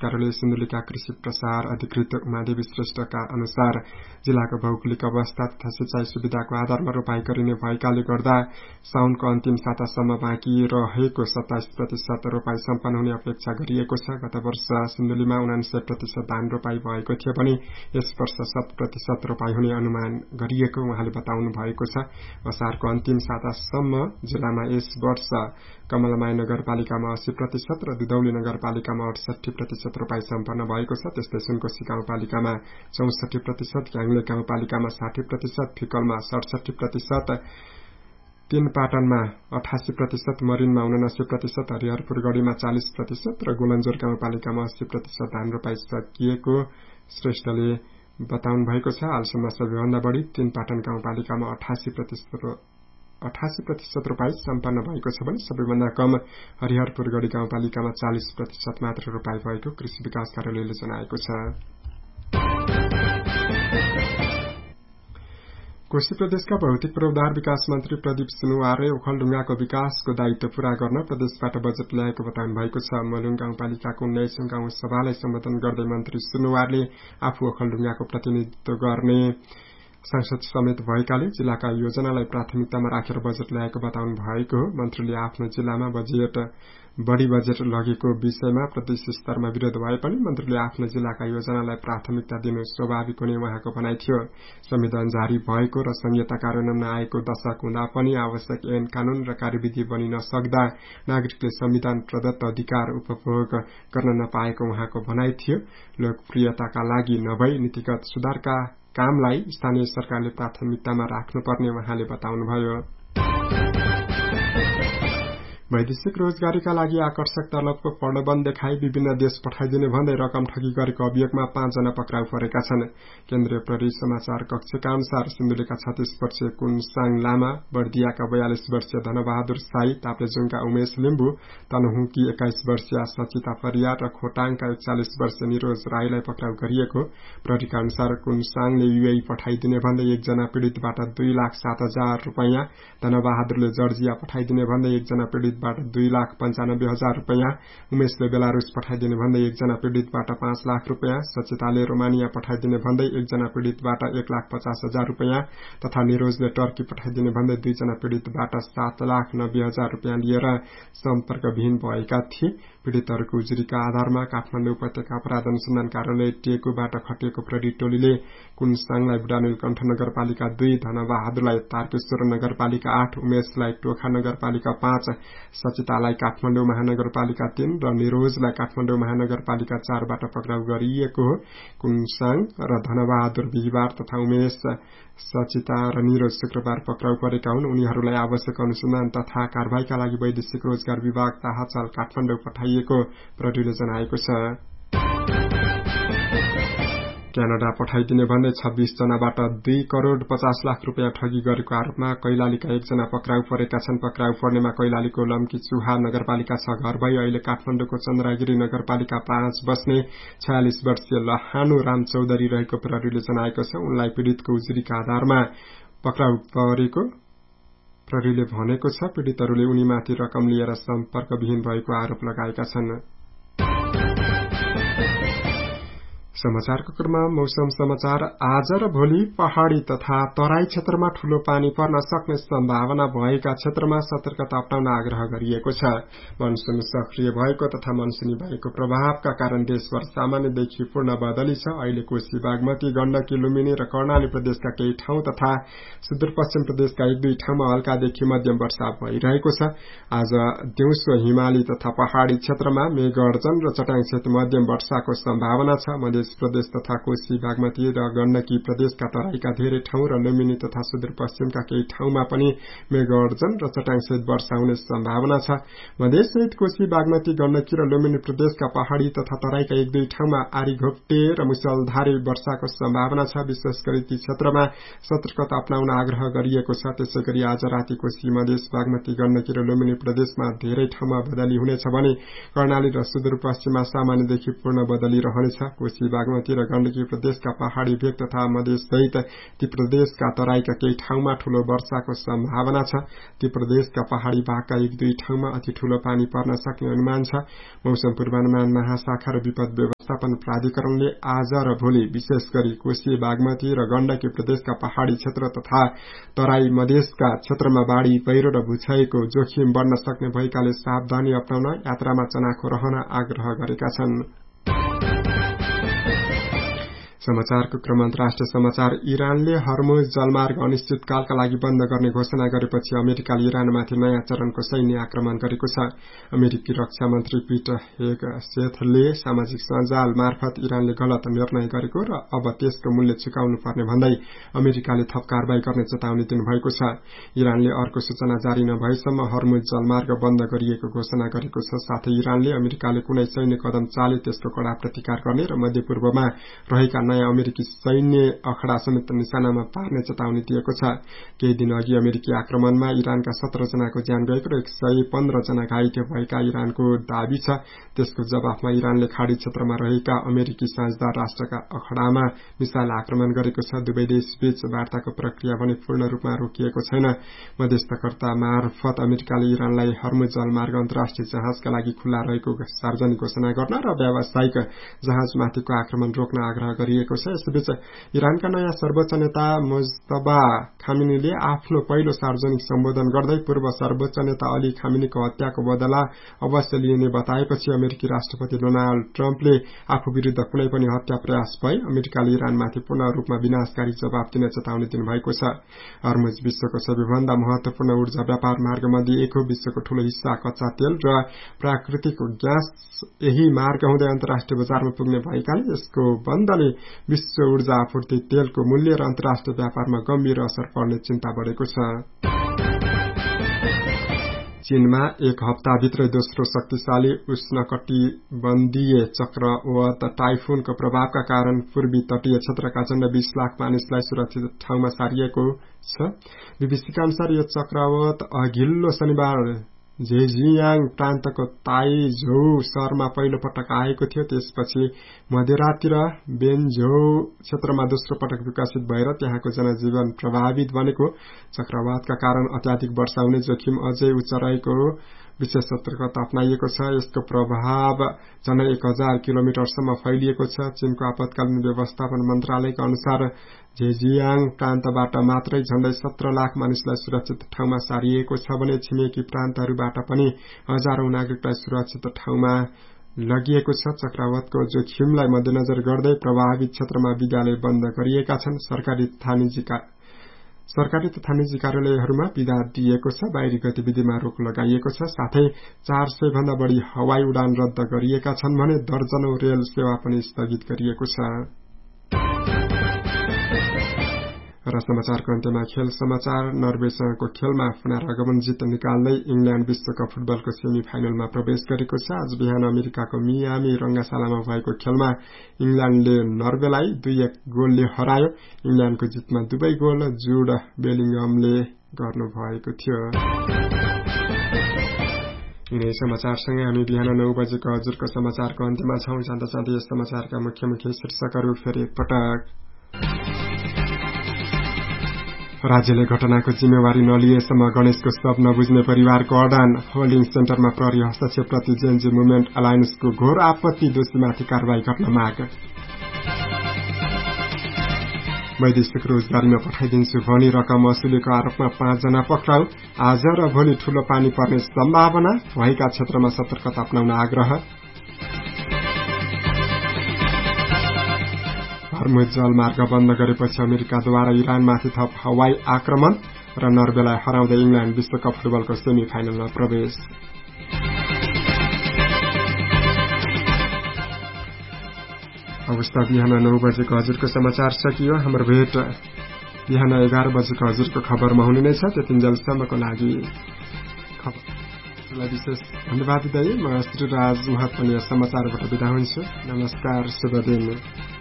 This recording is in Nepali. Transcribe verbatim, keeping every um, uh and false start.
कार्यालय सिन्धुलीका कृषि प्रसार अधिकृत उमादेवी श्रेष्ठका अनुसार जिल्लाको भौगोलिक अवस्था तथा सिंचाई सुविधाको आधारमा रोपाई गरिने भएकाले गर्दा साउनको अन्तिम सातासम्म बाँकी रहेको सत्ताइस प्रतिशत रोपाई सम्पन्न हुने अपेक्षा गरिएको छ। गत वर्ष सिन्धुलीमा उनान्सय प्रतिशत धान रोपाई भएको थियो भने यस वर्ष शत प्रतिशत रोपाई हुने अनुमान गरिएको उहाँले बताउनु भएको छ। असारको अन्तिम सातासम्म जिल्लामा यस वर्ष कमलमाई नगरपालिकामा अस्सी प्रतिशत र दुधौली नगरपालिकामा अडसठी प्रतिशत रोपाई सम्पन्न भएको छ। त्यस्तै सुनकोशी गाउँपालिकामा चौसठी प्रतिशत, घ्याङ्ले गाउँपालिकामा साठी प्रतिशत, फिकलमा सडसठी प्रतिशत, तीन पाटनमा अठासी प्रतिशत, मरिनमा उनासी प्रतिशत, हरिहरपुरगढ़ीमा चालिस प्रतिशत र गोलन्जोर गाउँपालिकामा अस्सी प्रतिशत धान रोपाई सकिएको श्रेष्ठले बताउनु भएको छ। हालसम्म सबैभन्दा बढ़ी तीन पाटन गाउँपालिकामा अठासी प्रतिशत अठासी प्रतिशत रोपाई सम्पन्न भएको छ भने सबैभन्दा कम हरिहरपुरगढ़ी गाउँपालिकामा चालिस प्रतिशत मात्र रोपाई भएको कृषि विकास कार्यालयले जनाएको छ। कोशी प्रदेशका भौतिक पूर्वाधार विकास मन्त्री प्रदीप सुनुवारले ओखलढुङ्गाको विकासको दायित्व पूरा गर्न प्रदेशबाट बजेट ल्याएको बताउनु भएको छ। मलुङ गाउँपालिकाको उन्नाइसौं गाउँ सभालाई सम्बोधन गर्दै मन्त्री सुनुवारले आफू ओखलढुङ्गाको प्रतिनिधित्व गर्ने सांसद समेत भएकाले जिल्लाका योजनालाई प्राथमिकतामा राखेर बजेट ल्याएको बताउनु भएको हो। मन्त्रीले आफ्नो जिल्लामा बजेट बढ़ी बजेट लगेको विषयमा प्रदेश स्तरमा विरोध भए पनि मन्त्रीले आफ्नो जिल्लाका योजनालाई प्राथमिकता दिनु स्वाभाविक हुने उहाँको भनाइ थियो। संविधान जारी भएको र संहिता कार्यान्वयन आएको दशक हुँदा पनि आवश्यक ऐन कानून र कार्यविधि बनि नसक्दा नागरिकले संविधान प्रदत्त अधिकार उपभोग गर्न नपाएको उहाँको भनाइ थियो। लोकप्रियताका लागि नभई नीतिगत सुधारका कामलाई स्थानीय सरकारले प्राथमिकतामा राख्नुपर्ने उहाँले बताउनुभयो। वैदेशिक रोजगारीका लागि आकर्षक तलबको प्रलोभन देखाई विभिन्न देश पठाइदिने भन्दै रकम ठगी गरेको अभियोगमा पाँचजना पक्राउ परेका छन्। केन्द्रीय प्रहरी समाचार कक्षका अनुसार सिन्धुलीका छत्तीस वर्षीय कुनसाङ लामा, बर्दियाका बयालिस वर्षीय धनबहादुर साई, ताप्लेजुङका उमेश लिम्बू, तनहुँकी एक्काइस वर्षीय सचिता परियार र खोटाङका एकचालिस वर्षीय निरोज राईलाई पक्राउ गरिएको। प्रहरीका अनुसार कुनसाङले युएई पठाइदिने भन्दै एकजना पीड़ितबाट दुई लाख सात हजार रूपियाँ, धनबहादुरले जर्जिया पठाइदिने भन्दै एकजना पीड़ित दुई लाख पञ्चानब्बे हजार रूपियाँ, उमेशले बेलारूस पठाइदिने भन्दै एकजना पीड़ितबाट पाँच लाख रूपियाँ, सचिताले रोमानिया पठाइदिने भन्दै एकजना पीड़ितबाट एक लाख पचास हजार रूपियाँ तथा निरोजले टर्की पठाइदिने भन्दै दुईजना पीड़ितबाट सात लाख नब्बे हजार रूपियाँ लिएर सम्पर्कविहीन भएका थिए। पीड़ितहरूको उजुरीका आधारमा काठमाडौँ उपत्यका अपराध अनुसन्धान कार्यालय टेकुबाट खटिएको प्रहरी टोलीले कुनसाङलाई बुढानीलकण्ठ नगरपालिका दुई, धनबहादुरलाई तारकेश्वर नगरपालिका आठ, उमेशलाई टोखा नगरपालिका पाँच, सचितालाई काठमाडौँ महानगरपालिका तीन र निरोजलाई काठमाडौँ महानगरपालिका चारबाट पक्राउ गरिएको हो। कुनसाङ र धनबहादुर बिहिबार तथा उमेश, सचिता र निरोज शुक्रबार पक्राउ परेका हुन्। उनीहरूलाई आवश्यक अनुसन्धान तथा कारबाहीका लागि वैदेशिक रोजगार विभाग ताहाचाल काठमाडौँ पठाइएको प्रहरीले जनाएको छ। क्यानाडा पठाइदिने भन्दै छब्बीस जनाबाट दुई करोड़ पचास लाख रूपियाँ ठगी गरेको आरोपमा कैलालीका एकजना पक्राउ परेका छन्। पक्राउ पर्नेमा कैलालीको लम्की चुहा नगरपालिका छ घर भई अहिले काठमाडौँको चन्द्रगिरी नगरपालिका पाँच बस्ने छयालिस वर्षीय लहानु राम चौधरी रहेको प्रहरीले जनाएको छ। उनलाई पीड़ितको उजुरीका आधारमा पक्राउ परेको प्रहरीले भनेको छ। पीड़ितहरूले उनीमाथि रकम लिएर सम्पर्कविहीन भएको आरोप लगाएका छन्। समाचारको क्रममा मौसम समाचार। आज र भोलि पहाड़ी तथा तराई क्षेत्रमा ठूलो पानी पर्न सक्ने सम्भावना भएका क्षेत्रमा सतर्कता अप्नाउन आग्रह गरिएको छ। मनसून सक्रिय भएको तथा मनसूनी वायुको प्रभावका कारण देशभर सामान्यदेखि पूर्ण बदली छ। अहिले कोशी, बागमती, गण्डकी, लुम्बिनी र कर्णाली प्रदेशका केही ठाउँ तथा सुदूरपश्चिम प्रदेशका एक दुई ठाउँमा हल्कादेखि मध्यम वर्षा भइरहेको छ। आज दिउँसो हिमाली तथा पहाड़ी क्षेत्रमा मेघगर्जन र चट्याङसहित मध्यम वर्षाको सम्भावना छ। मध्य प्रदेश तथा कोशी, बागमती र गण्डकी प्रदेशका तराईका धेरै ठाउँ र लुम्बिनी तथा सुदूरपश्चिमका केही ठाउँमा पनि मेघगर्जन र चट्याङसहित वर्षा हुने सम्भावना छ। मधेससहित कोशी, बागमती, गण्डकी र लुम्बिनी प्रदेशका पहाड़ी तथा तराईका एक दुई ठाउँमा आरी घोप्टे र मुसलधारे वर्षाको सम्भावना छ। विशेष गरी ती क्षेत्रमा सतर्कता अप्नाउन आग्रह गरिएको छ। त्यसैगरी आज राति कोशी, मधेस, बागमती, गण्डकी र लुम्बिनी प्रदेशमा धेरै ठाउँमा बदली हुनेछ भने कर्णाली र सुदूरपश्चिममा सामान्यदेखि पूर्ण बदली रहनेछ। कोशी, बागमती र गण्डकी प्रदेशका पहाड़ी भेग तथा मधेस सहित ती प्रदेशका तराईका केही ठाउँमा ठूलो वर्षाको सम्भावना छ। ती प्रदेशका पहाड़ी भागका एक दुई ठाउँमा अति ठूलो पानी पर्न सक्ने अनुमान छ। मौसम पूर्वानुमान महाशाखा र विपद व्यवस्थापन प्राधिकरणले आज र भोलि विशेष गरी कोशी, बागमती र गण्डकी प्रदेशका पहाड़ी क्षेत्र तथा तराई मधेसका क्षेत्रमा बाढ़ी, पहिरो र भूक्षयको जोखिम बढ़न सक्ने भएकाले सावधानी अपनाउन, यात्रामा चनाखो रहन आग्रह गरेका छन्। समाचारको क्रम अन्तर्राष्ट्रिय समाचार। इरानले हर्मुज जलमार्ग अनिश्चितकालका लागि बन्द गर्ने घोषणा गरेपछि अमेरिकाले इरानमाथि नयाँ चरणको सैन्य आक्रमण गरेको छ। अमेरिकी रक्षा मन्त्री पीटर हेगसेथले सामाजिक सञ्जाल मार्फत इरानले गलत निर्णय गरेको र अब त्यसको मूल्य चुकाउनु पर्ने भन्दै अमेरिकाले थप कारबाही गर्ने चेतावनी दिनुभएको छ। इरानले अर्को सूचना जारी नभएसम्म हर्मुज जलमार्ग बन्द गरिएको घोषणा गरेको छ। साथै इरानले अमेरिकाले कुनै सैन्य कदम चाले त्यसको कड़ा प्रतिकार गर्ने र मध्यपूर्वमा रहेका नयाँ अमेरिकी सैन्य अखडा समेत निशानामा पार्ने चेतावनी दिएको छ। केही दिन अघि अमेरिकी आक्रमणमा इरानका सत्र जनाको ज्यान गएको र एक सय पन्ध्र जना घाइते भएका इरानको दावी छ। त्यसको जवाफमा इरानले खाड़ी क्षेत्रमा रहेका अमेरिकी साझेदार राष्ट्रका अखडामा मिसाइल आक्रमण गरेको छ। दुवै देशबीच वार्ताको प्रक्रिया भने पूर्ण रूपमा रोकिएको छैन। मध्यस्थकर्ता मार्फत अमेरिकाले इरानलाई हर्मुज जलमार्ग अन्तर्राष्ट्रिय जहाजका लागि खुल्ला रहेको सार्वजनिक घोषणा गर्न र व्यावसायिक जहाजमाथिको आक्रमण रोक्न आग्रह गरिएको छ। यसैबीच इरानका नयाँ सर्वोच्च नेता मुज्तबा खामेनीले आफ्नो पहिलो सार्वजनिक सम्बोधन गर्दै पूर्व सर्वोच्च नेता अली खामेनीको हत्याको बदला अवश्य लिइने बताएपछि अमेरिकी राष्ट्रपति डोनाल्ड ट्रम्पले आफू विरूद्ध कुनै पनि हत्या प्रयास भए अमेरिकाले इरानमाथि पूर्ण रूपमा विनाशकारी जवाब दिने चेतावनी दिनुभएको छ। हर्मुज विश्वको सबैभन्दा महत्वपूर्ण ऊर्जा व्यापार मार्गमध्ये एक हो। विश्वको ठूलो हिस्सा कच्चा तेल र प्राकृतिक ग्यास यही मार्ग हुँदै अन्तर्राष्ट्रिय बजारमा पुग्ने भएकाले यसको बन्दले विश्व ऊर्जा आपूर्ति, तेलको मूल्य र अन्तर्राष्ट्रिय व्यापारमा गम्भीर असर पर्ने चिन्ता बढ़ेको छ। चीनमा एक हप्ताभित्रै दोस्रो शक्तिशाली उष्णकटिबन्धीय चक्रवात टाइफुनको प्रभावका कारण पूर्वी तटीय क्षेत्रका झण्डै बीस लाख मानिसलाई सुरक्षित ठाउँमा सारिएको छ। बीबीसीका अनुसार यो चक्रवात अघिल्लो शनिबार झेजियाङ प्रान्तको ताइझौ शहरमा पहिलो पटक आएको थियो। त्यसपछि मध्यराततिर बेन्झौ क्षेत्रमा दोस्रो पटक विकसित भएर त्यहाँको जनजीवन प्रभावित बनेको। चक्रवातका कारण अत्याधिक वर्षा हुने जोखिम अझै उच्च रहेको विशेष सतर्कता अपनाइएको छ। यसको प्रभाव झण्डै एक हजार किलोमिटरसम्म फैलिएको छ। चीनको आपतकालीन व्यवस्थापन मन्त्रालयका अनुसार झेजियाङ प्रान्तबाट मात्रै झण्डै सत्र लाख मानिसलाई सुरक्षित ठाउँमा सारिएको छ भने छिमेकी प्रान्तहरूबाट पनि हजारौं नागरिकलाई सुरक्षित ठाउँमा लगिएको छ। चक्रवातको जोखिमलाई मध्यनजर गर्दै प्रभावित क्षेत्रमा विद्यालय बन्द गरिएका छन्। सरकारी तथा निजी सरकारी तथा निजी कार्यालयहरूमा विदा दिएको छ। बाहिरी गतिविधिमा रोक लगाइएको छ। साथै चार सय भन्दा बढ़ी हवाई उडान रद्द गरिएका छन् भने दर्जनौं रेल सेवा पनि स्थगित गरिएको छ। र समाचारको अन्त्यमा खेल समाचार। नर्वेसँगको खेलमा पुनरागमन जित निकाल्दै इंग्ल्याण्ड विश्वकप फुटबलको सेमी फाइनलमा प्रवेश गरेको छ। आज बिहान अमेरिकाको मियामी रंगशालामा भएको खेलमा इंग्ल्याण्डले नर्वेलाई दुई एक गोलले हरायो। इंग्ल्याण्डको जितमा दुवै गोल जुड बेलिङहमले गर्नुभएको थियो। यिनै समाचारसँगै हामी बिहान नौ बजेको हजुरको समाचारको अन्त्यमा छौं। जाँदा जाँदै यस समाचारका मुख्य मुख्य शीर्षकहरू फेरि पटक। राज्यले घटनाको जिम्मेवारी नलिएसम्म गणेशको शव नबुझ्ने परिवारको अडान। होल्डिङ सेन्टरमा प्रहरी हस्तक्षेपप्रति जेएनजी मुभमेन्ट अलायन्सको घोर आपत्ति, दोषीमाथि कारवाही गर्न माग। वैदेशिक रोजगारीमा पठाइदिन्छु भनी रकम असुलेको आरोपमा पाँचजना पक्राउ। आज र भोलि ठूलो पानी पर्ने सम्भावना, भएका क्षेत्रमा सतर्कता अपनाउन आग्रह। हर्मुज जलमार्ग बन्द गरेपछि अमेरिकाद्वारा इरानमाथि थप हवाई आक्रमण र नर्वेलाई हराउँदै इंग्ल्याण्ड विश्वकप फुटबलको सेमी फाइनलमा प्रवेश। अवस्था बिहान नौ बजेको हजुरको समाचार सकियो। हाम्रो भेट बिहान एघार बजेको हजुरको खबरमा हुने नै छ। त्यतिन्जेलसम्मको लागि खबरलाई विशेष धन्यवाद दिँदै म श्रीराज महत्वनीय समाचारबाट बिदा हुन्छु। नमस्कार, शुभ दिन।